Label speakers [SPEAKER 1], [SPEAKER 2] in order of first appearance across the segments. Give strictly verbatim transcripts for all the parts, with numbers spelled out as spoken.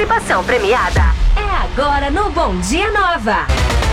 [SPEAKER 1] Participação premiada é agora no Bom Dia Nova.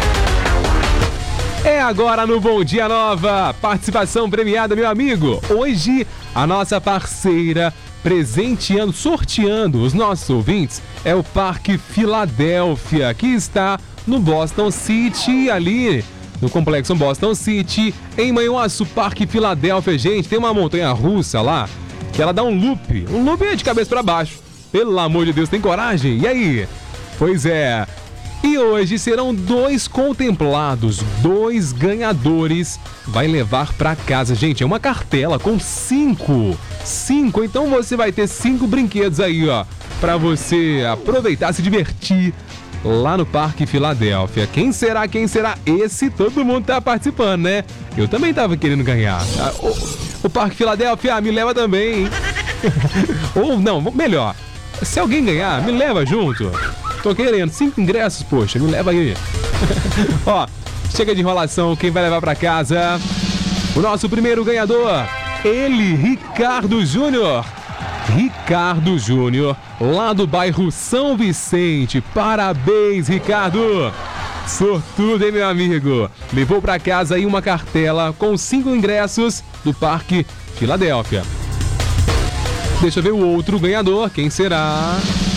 [SPEAKER 2] É agora no Bom Dia Nova. Participação premiada, meu amigo. Hoje, a nossa parceira presenteando, sorteando os nossos ouvintes é o Parque Filadélfia, que está no Boston City, ali no Complexo Boston City, em Manhuaçu. Parque Filadélfia, gente, tem uma montanha-russa lá que ela dá um loop, um loop de cabeça para baixo. Pelo amor de Deus, tem coragem? E aí? Pois é. E hoje serão dois contemplados, dois ganhadores. Vai levar para casa, gente, é uma cartela com cinco. Cinco, então você vai ter cinco brinquedos aí, ó, para você aproveitar, se divertir lá no Parque Filadélfia. Quem será, quem será? Esse todo mundo tá participando, né? Eu também tava querendo ganhar. O, o Parque Filadélfia me leva também, hein? Ou não, melhor, se alguém ganhar, me leva junto. Tô querendo, cinco ingressos, poxa, me leva aí. Ó, chega de enrolação, quem vai levar pra casa? O nosso primeiro ganhador, ele, Ricardo Júnior. Ricardo Júnior, lá do bairro São Vicente. Parabéns, Ricardo. Sortudo, hein, meu amigo? Levou pra casa aí uma cartela com cinco ingressos do Parque Filadélfia. Deixa eu ver o outro ganhador, quem será?